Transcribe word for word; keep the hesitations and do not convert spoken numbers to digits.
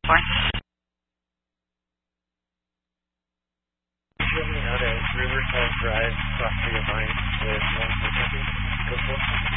for? Show me how to Riverside Drive across the line with one fifty. Go for it.